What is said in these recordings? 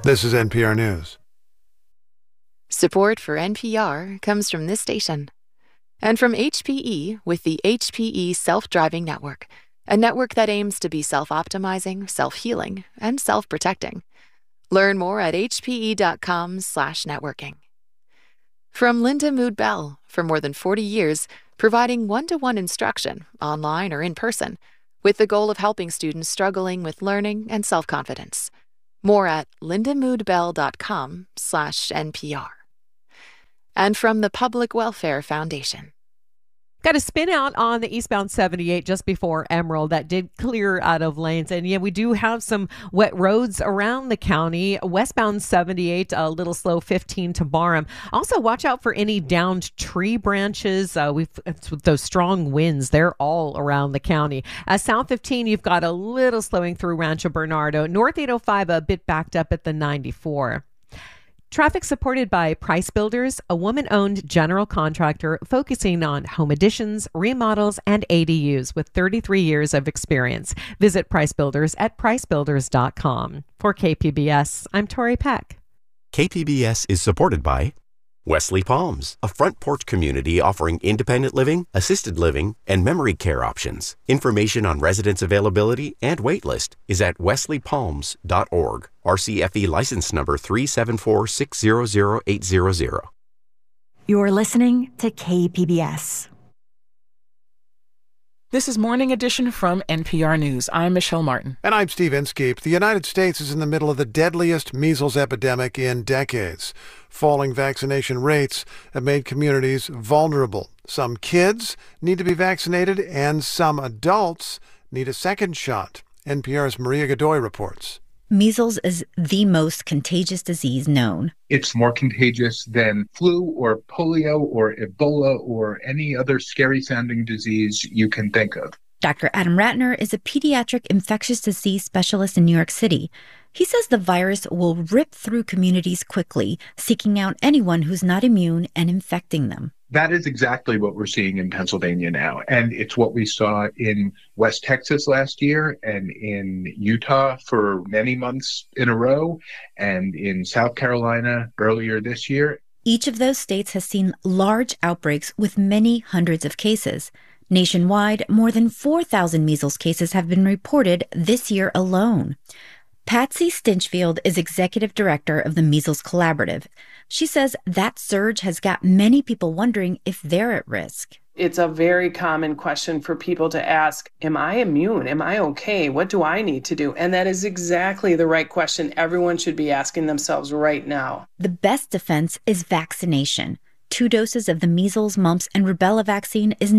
This is NPR News. Support for NPR comes from this station and from HPE with the HPE Self-Driving Network, a network that aims to be self-optimizing, self-healing, and self-protecting. Learn more at hpe.com/networking. From Linda Mood Bell, for more than 40 years, providing one-to-one instruction, online or in person, with the goal of helping students struggling with learning and self-confidence. More at lindamoodbell.com/NPR. And from the Public Welfare Foundation. Got a spin out on the eastbound 78 just before Emerald that did clear out of lanes. And yeah, we do have some wet roads around the county. Westbound 78, a little slow, 15 to Barham. Also, watch out for any downed tree branches. It's with those strong winds, they're all around the county. South 15, you've got a little slowing through Rancho Bernardo. North 805, a bit backed up at the 94. Traffic supported by Price Builders, a woman-owned general contractor focusing on home additions, remodels, and ADUs with 33 years of experience. Visit Price Builders at pricebuilders.com. For KPBS, I'm Tori Peck. KPBS is supported by Wesley Palms, a front porch community offering independent living, assisted living, and memory care options. Information on residence availability and waitlist is at wesleypalms.org. RCFE license number 374600800. You're listening to KPBS. This is Morning Edition from NPR News. I'm Michelle Martin. And I'm Steve Inskeep. The United States is in the middle of the deadliest measles epidemic in decades. Falling vaccination rates have made communities vulnerable. Some kids need to be vaccinated, and some adults need a second shot. NPR's Maria Godoy reports. Measles is the most contagious disease known. It's more contagious than flu or polio or Ebola or any other scary-sounding disease you can think of. Dr. Adam Ratner is a pediatric infectious disease specialist in New York City. He says the virus will rip through communities quickly, seeking out anyone who's not immune and infecting them. That is exactly what we're seeing in Pennsylvania now. And it's what we saw in West Texas last year and in Utah for many months in a row and in South Carolina earlier this year. Each of those states has seen large outbreaks with many hundreds of cases. Nationwide, more than 4,000 measles cases have been reported this year alone. Patsy Stinchfield is executive director of the Measles Collaborative. She says that surge has got many people wondering if they're at risk. It's a very common question for people to ask, am I immune? Am I okay? What do I need to do? And that is exactly the right question everyone should be asking themselves right now. The best defense is vaccination. 2 doses of the measles, mumps, and rubella vaccine is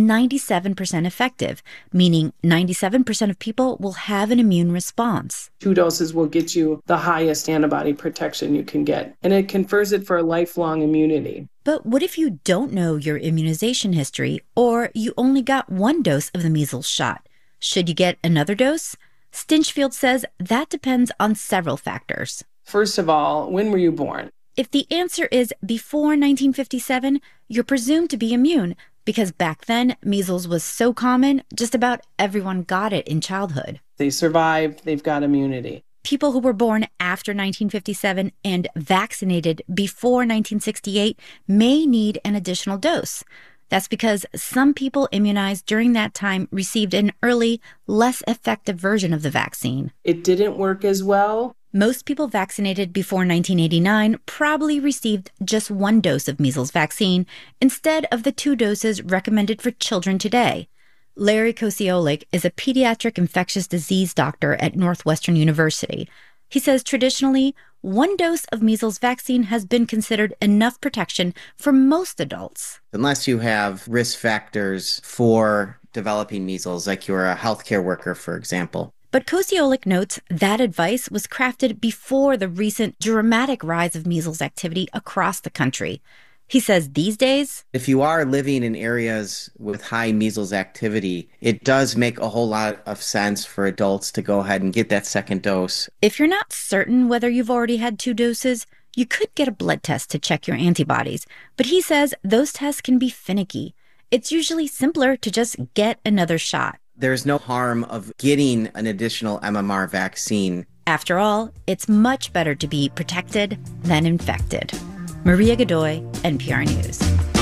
97% effective, meaning 97% of people will have an immune response. 2 doses will get you the highest antibody protection you can get, and it confers it for a lifelong immunity. But what if you don't know your immunization history, or you only got 1 dose of the measles shot? Should you get another dose? Stinchfield says that depends on several factors. First of all, when were you born? If the answer is before 1957, you're presumed to be immune, because back then, measles was so common, just about everyone got it in childhood. They survived, they've got immunity. People who were born after 1957 and vaccinated before 1968 may need an additional dose. That's because some people immunized during that time received an early, less effective version of the vaccine. It didn't work as well. Most people vaccinated before 1989 probably received just 1 dose of measles vaccine instead of the 2 doses recommended for children today. Larry Kosiolek is a pediatric infectious disease doctor at Northwestern University. He says traditionally, 1 dose of measles vaccine has been considered enough protection for most adults. Unless you have risk factors for developing measles, like you're a healthcare worker, for example. But Kosiolek notes that advice was crafted before the recent dramatic rise of measles activity across the country. He says these days, if you are living in areas with high measles activity, it does make a whole lot of sense for adults to go ahead and get that second dose. If you're not certain whether you've already had 2 doses, you could get a blood test to check your antibodies. But he says those tests can be finicky. It's usually simpler to just get another shot. There's no harm of getting an additional MMR vaccine After all, it's much better to be protected than infected. Maria Godoy, NPR News.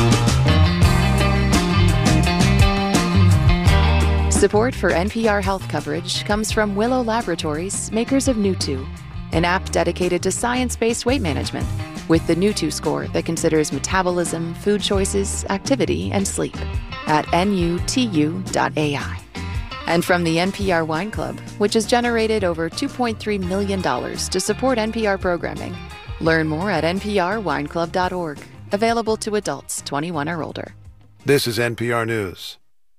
Support for NPR health coverage comes from Willow Laboratories, makers of Nutu, an app dedicated to science-based weight management, with the Nutu score that considers metabolism, food choices, activity, and sleep at nutu.ai. And from the NPR Wine Club, which has generated over $2.3 million to support NPR programming. Learn more at nprwineclub.org. Available to adults 21 or older. This is NPR News.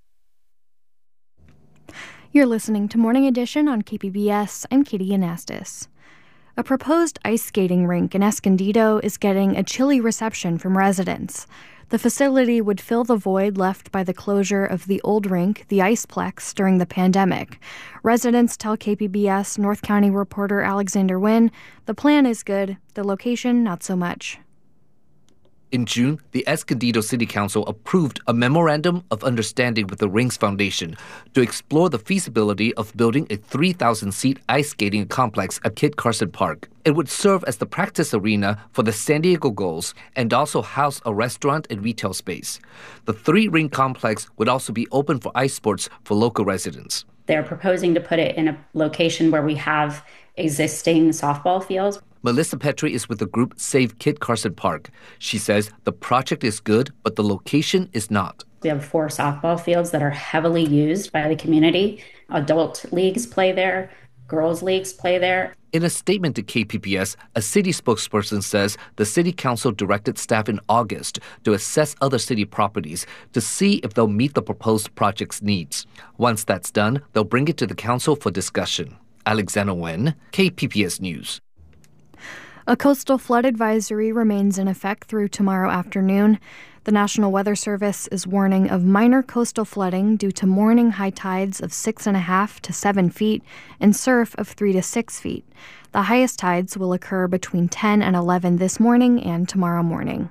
You're listening to Morning Edition on KPBS. I'm Katie Anastas. A proposed ice skating rink in Escondido is getting a chilly reception from residents. The facility would fill the void left by the closure of the old rink, the Iceplex, during the pandemic. Residents tell KPBS North County reporter Alexander Nguyen the plan is good, the location not so much. In June, the Escondido City Council approved a memorandum of understanding with the Rings Foundation to explore the feasibility of building a 3,000-seat ice skating complex at Kit Carson Park. It would serve as the practice arena for the San Diego Gulls and also house a restaurant and retail space. The 3-ring complex would also be open for ice sports for local residents. They're proposing to put it in a location where we have existing softball fields. Melissa Petrie is with the group Save Kit Carson Park. She says the project is good, but the location is not. We have 4 softball fields that are heavily used by the community. Adult leagues play there. Girls leagues play there. In a statement to KPBS, a city spokesperson says the city council directed staff in August to assess other city properties to see if they'll meet the proposed project's needs. Once that's done, they'll bring it to the council for discussion. Alexander Nguyen, KPBS News. A coastal flood advisory remains in effect through tomorrow afternoon. The National Weather Service is warning of minor coastal flooding due to morning high tides of 6.5 to 7 feet and surf of 3 to 6 feet. The highest tides will occur between 10 and 11 this morning and tomorrow morning.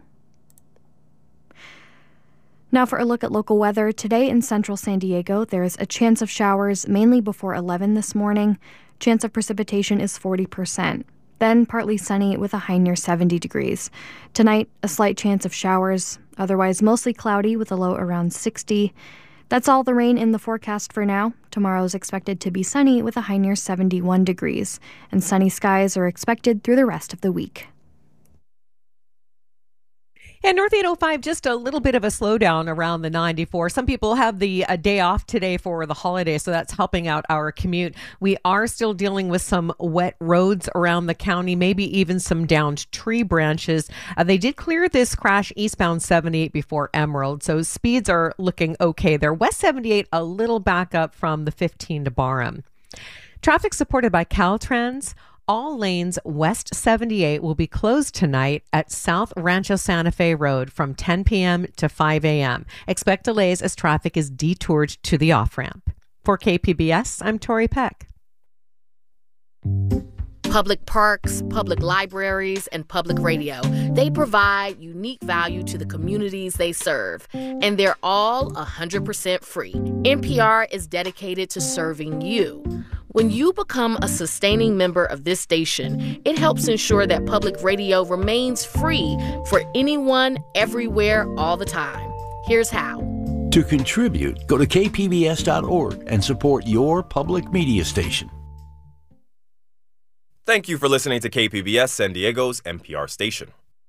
Now for a look at local weather. Today in central San Diego, there's a chance of showers mainly before 11 this morning. Chance of precipitation is 40%. Then partly sunny with a high near 70 degrees. Tonight, a slight chance of showers. Otherwise, mostly cloudy with a low around 60. That's all the rain in the forecast for now. Tomorrow is expected to be sunny with a high near 71 degrees. And sunny skies are expected through the rest of the week. And North 805, just a little bit of a slowdown around the 94. Some people have the day off today for the holiday, so that's helping out our commute. We are still dealing with some wet roads around the county, maybe even some downed tree branches. They did clear this crash eastbound 78 before Emerald, so speeds are looking okay there. West 78, a little back up from the 15 to Barham. Traffic supported by Caltrans. All lanes west 78 will be closed tonight at South Rancho Santa Fe Road from 10 p.m. to 5 a.m. Expect delays as traffic is detoured to the off-ramp. For KPBS, I'm Tori Peck. Public parks, public libraries, and public radio. They provide unique value to the communities they serve, and they're all 100% free. NPR is dedicated to serving you. When you become a sustaining member of this station, it helps ensure that public radio remains free for anyone, everywhere, all the time. Here's how. To contribute, go to kpbs.org and support your public media station. Thank you for listening to KPBS San Diego's NPR station.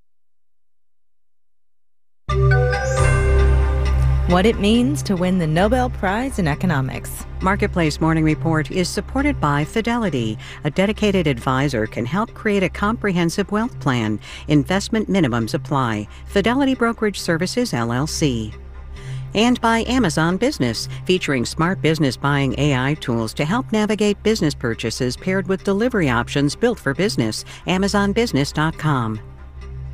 What it means to win the Nobel Prize in Economics. Marketplace Morning Report is supported by Fidelity. A dedicated advisor can help create a comprehensive wealth plan. Investment minimums apply. Fidelity Brokerage Services, LLC. And by Amazon Business, featuring smart business buying AI tools to help navigate business purchases paired with delivery options built for business. AmazonBusiness.com.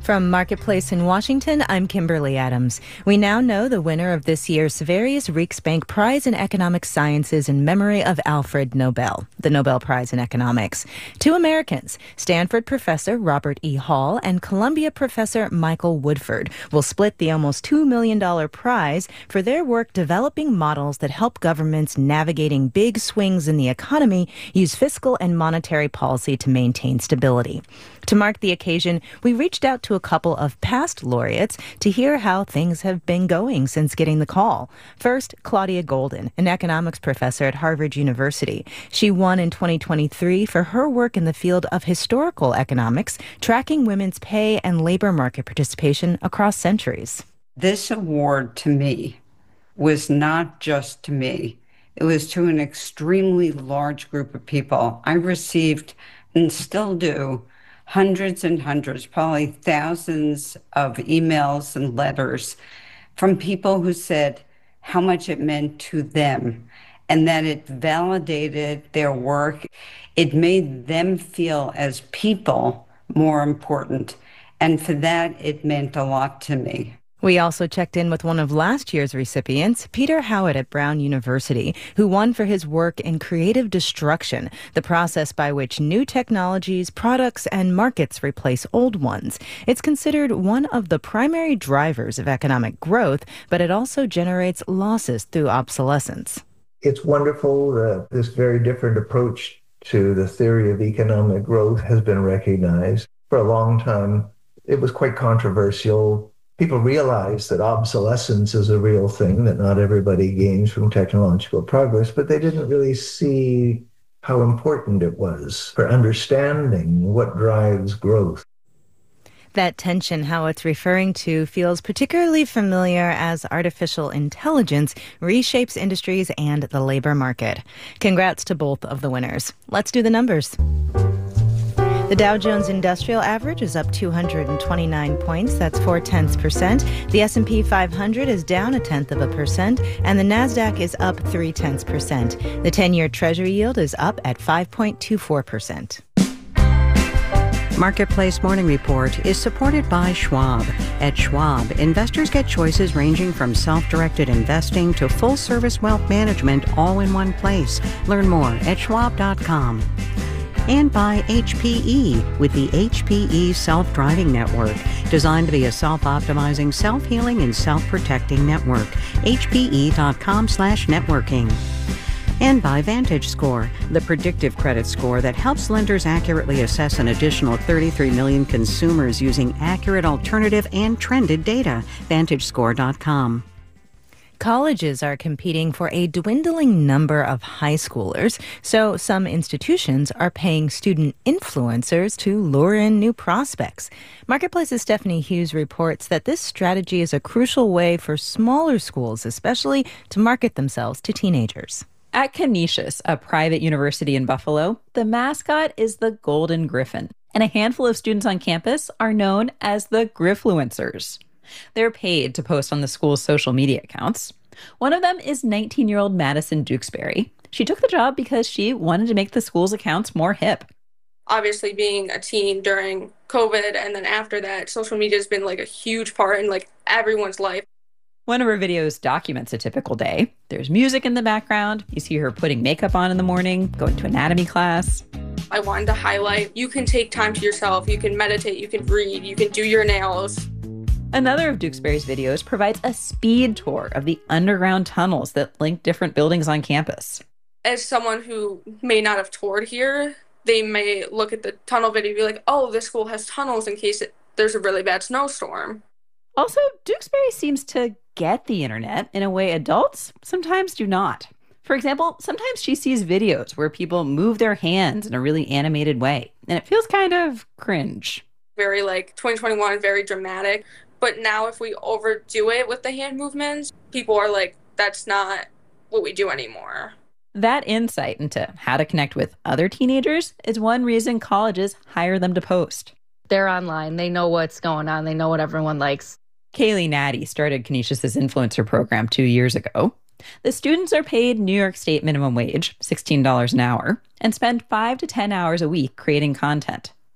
From Marketplace in Washington, I'm Kimberly Adams. We now know the winner of this year's Sveriges Riksbank Prize in Economic Sciences in memory of Alfred Nobel, the Nobel Prize in Economics. Two Americans, Stanford professor Robert E. Hall and Columbia professor Michael Woodford, will split the almost $2 million prize for their work developing models that help governments navigating big swings in the economy use fiscal and monetary policy to maintain stability. To mark the occasion, we reached out to a couple of past laureates to hear how things have been going since getting the call. First, Claudia Golden, an economics professor at Harvard University. She won in 2023 for her work in the field of historical economics, tracking women's pay and labor market participation across centuries. This award to me was not just to me. It was to an extremely large group of people. I received, and still do, hundreds and hundreds, probably thousands of emails and letters from people who said how much it meant to them and that it validated their work. It made them feel as people more important. And for that, it meant a lot to me. We also checked in with one of last year's recipients, Peter Howitt at Brown University, who won for his work in creative destruction, the process by which new technologies, products, and markets replace old ones. It's considered one of the primary drivers of economic growth, but it also generates losses through obsolescence. It's wonderful that this very different approach to the theory of economic growth has been recognized. For a long time, it was quite controversial. People realize that obsolescence is a real thing, that not everybody gains from technological progress, but they didn't really see how important it was for understanding what drives growth. That tension Howitt's referring to feels particularly familiar as artificial intelligence reshapes industries and the labor market. Congrats to both of the winners. Let's do the numbers. The Dow Jones Industrial Average is up 229 points. That's 0.4%. The S&P 500 is down 0.1%, and the Nasdaq is up 0.3%. The 10-year Treasury yield is up at 5.24%. Marketplace Morning Report is supported by Schwab. At Schwab, investors get choices ranging from self-directed investing to full-service wealth management all in one place. Learn more at schwab.com. And by HPE with the HPE Self-Driving Network, designed to be a self-optimizing, self-healing, and self-protecting network. HPE.com/networking. And by VantageScore, the predictive credit score that helps lenders accurately assess an additional 33 million consumers using accurate alternative and trended data. VantageScore.com. Colleges are competing for a dwindling number of high schoolers, so some institutions are paying student influencers to lure in new prospects. Marketplace's Stephanie Hughes reports that this strategy is a crucial way for smaller schools, especially, to market themselves to teenagers. At Canisius, a private university in Buffalo, the mascot is the Golden Griffin, and a handful of students on campus are known as the Griffluencers. They're paid to post on the school's social media accounts. One of them is 19-year-old Madison Dukesbury. She took the job because she wanted to make the school's accounts more hip. Obviously, being a teen during COVID and then after that, social media has been like a huge part in like everyone's life. One of her videos documents a typical day. There's music in the background. You see her putting makeup on in the morning, going to anatomy class. I wanted to highlight, you can take time to yourself, you can meditate, you can read, you can do your nails. Another of Dukesbury's videos provides a speed tour of the underground tunnels that link different buildings on campus. As someone who may not have toured here, they may look at the tunnel video and be like, oh, this school has tunnels in case there's a really bad snowstorm. Also, Dukesbury seems to get the internet in a way adults sometimes do not. For example, sometimes she sees videos where people move their hands in a really animated way, and it feels kind of cringe. Very like 2021, very dramatic. But now if we overdo it with the hand movements, people are like, that's not what we do anymore. That insight into how to connect with other teenagers is one reason colleges hire them to post. They're online. They know what's going on. They know what everyone likes. Kaylee Natty started Canisius's influencer program 2 years ago. The students are paid New York State minimum wage, $16 an hour, and spend 5 to 10 hours a week creating content.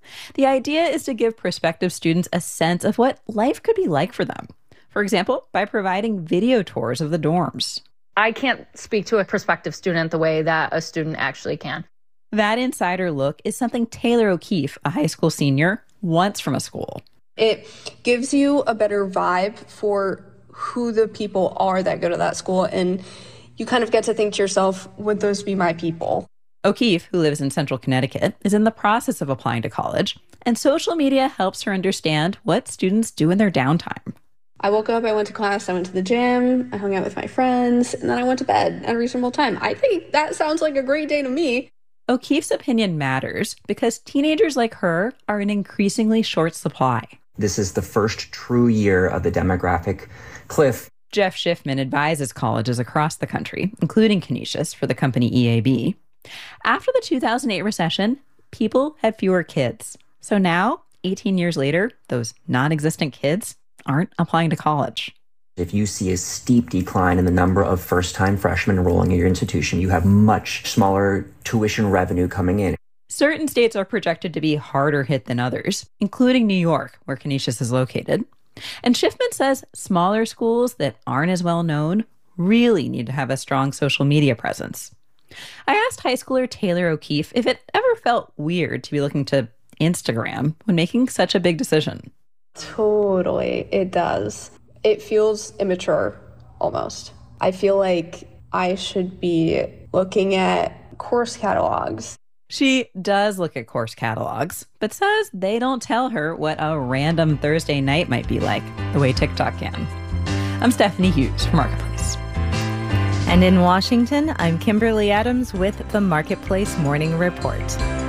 The idea is to give prospective students a sense of what life could be like for them. For example, by providing video tours of the dorms. I can't speak to a prospective student the way that a student actually can. That insider look is something Taylor O'Keefe, a high school senior, wants from a school. It gives you a better vibe for who the people are that go to that school, and you kind of get to think to yourself, would those be my people? O'Keefe, who lives in central Connecticut, is in the process of applying to college, and social media helps her understand what students do in their downtime. I woke up, I went to class, I went to the gym, I hung out with my friends, and then I went to bed at a reasonable time. I think that sounds like a great day to me. O'Keefe's opinion matters because teenagers like her are in increasingly short supply. This is the first true year of the demographic cliff. Jeff Schiffman advises colleges across the country, including Canisius, for the company EAB. After the 2008 recession, people had fewer kids. So now, 18 years later, those non-existent kids aren't applying to college. If you see a steep decline in the number of first-time freshmen enrolling at your institution, you have much smaller tuition revenue coming in. Certain states are projected to be harder hit than others, including New York, where Canisius is located. And Schiffman says smaller schools that aren't as well known really need to have a strong social media presence. I asked high schooler Taylor O'Keefe if it ever felt weird to be looking to Instagram when making such a big decision. Totally, it does. It feels immature, almost. I feel like I should be looking at course catalogs. She does look at course catalogs, but says they don't tell her what a random Thursday night might be like, the way TikTok can. I'm Stephanie Hughes from Marketplace. And in Washington, I'm Kimberly Adams with the Marketplace Morning Report.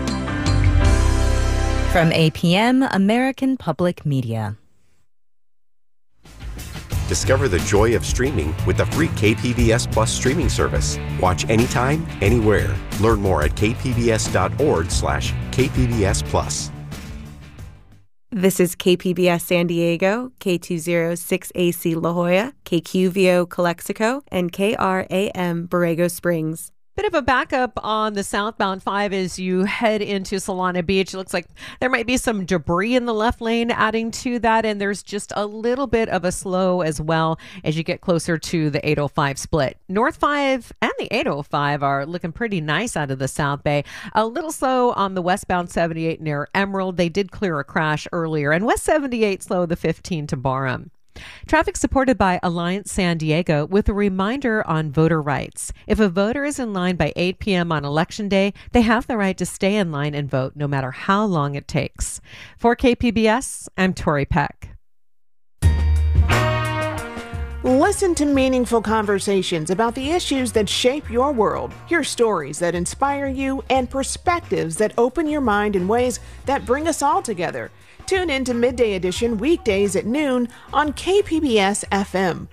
From APM, American Public Media. Discover the joy of streaming with the free KPBS Plus streaming service. Watch anytime, anywhere. Learn more at kpbs.org/KPBS Plus. This is KPBS San Diego, K206AC La Jolla, KQVO Calexico, and KRAM Borrego Springs. Bit of a backup on the southbound 5 as you head into Solana Beach. It looks like there might be some debris in the left lane adding to that, and there's just a little bit of a slow as well as you get closer to the 805 split. North 5 and the 805 are looking pretty nice out of the South Bay. A little slow on the westbound 78 near Emerald. They did clear a crash earlier, and West 78 slow the 15 to Barham. Traffic supported by Alliance San Diego with a reminder on voter rights. If a voter is in line by 8 p.m. on Election Day, they have the right to stay in line and vote no matter how long it takes. For KPBS, I'm Tori Peck. Listen to meaningful conversations about the issues that shape your world. Hear stories that inspire you and perspectives that open your mind in ways that bring us all together. Tune in to Midday Edition weekdays at noon on KPBS FM.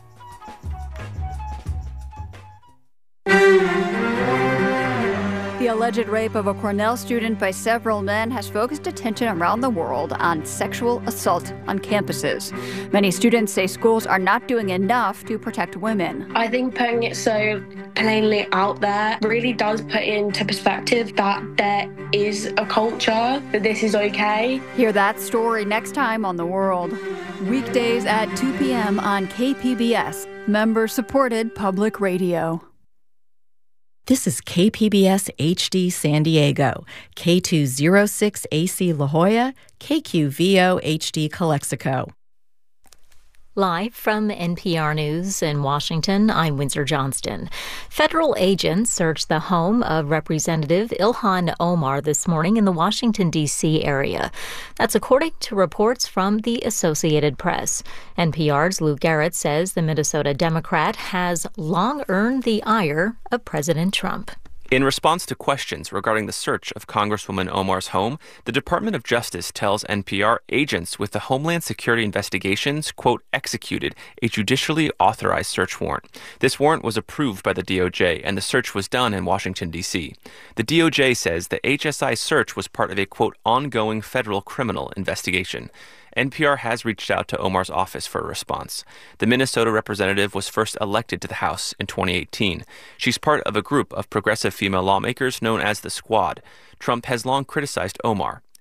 The alleged rape of a Cornell student by several men has focused attention around the world on sexual assault on campuses. Many students say schools are not doing enough to protect women. I think putting it so plainly out there really does put into perspective that there is a culture that this is okay. Hear that story next time on The World. Weekdays at 2 p.m. on KPBS, member-supported public radio. This is KPBS HD San Diego, K206AC La Jolla, KQVO HD Calexico. Live from NPR News in Washington, I'm Windsor Johnston. Federal agents searched the home of Representative Ilhan Omar this morning in the Washington, D.C. area. That's according to reports from the Associated Press. NPR's Lou Garrett says the Minnesota Democrat has long earned the ire of President Trump. In response to questions regarding the search of Congresswoman Omar's home, the Department of Justice tells NPR agents with the Homeland Security Investigations, quote, executed a judicially authorized search warrant. This warrant was approved by the DOJ, and the search was done in Washington, D.C. The DOJ says the HSI search was part of a, quote, ongoing federal criminal investigation. NPR has reached out to Omar's office for a response. The Minnesota representative was first elected to the House in 2018. She's part of a group of progressive female lawmakers known as the Squad. Trump has long criticized Omar.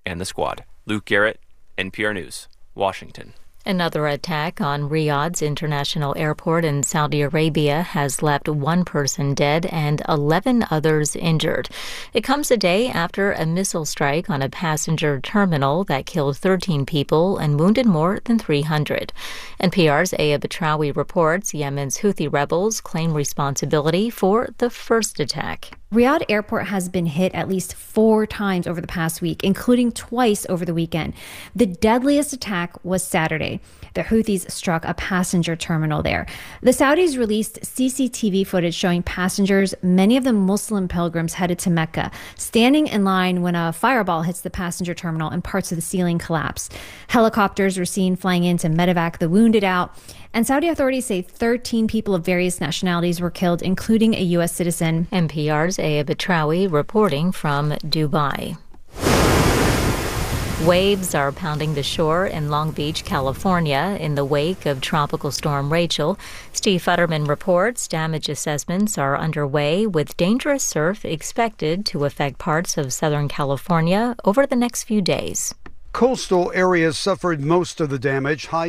and the squad. Luke Garrett, NPR News, Washington. Another attack on Riyadh's international airport in Saudi Arabia has left one person dead and 11 others injured. It comes a day after a missile strike on a passenger terminal that killed 13 people and wounded more than 300. NPR's Aya Batrawi reports Yemen's Houthi rebels claim responsibility for the first attack. Riyadh Airport has been hit at least 4 times over the past week, including twice over the weekend. The deadliest attack was Saturday. The Houthis struck a passenger terminal there. The Saudis released CCTV footage showing passengers, many of them Muslim pilgrims headed to Mecca, standing in line when a fireball hits the passenger terminal and parts of the ceiling collapse. Helicopters were seen flying in to medevac the wounded out. And Saudi authorities say 13 people of various nationalities were killed, including a U.S. citizen. NPR's Aya Batrawi reporting from Dubai. Waves are pounding the shore in Long Beach, California, in the wake of Tropical Storm Rachel. Steve Futterman reports damage assessments are underway, with dangerous surf expected to affect parts of Southern California over the next few days. Coastal areas suffered most of the damage. High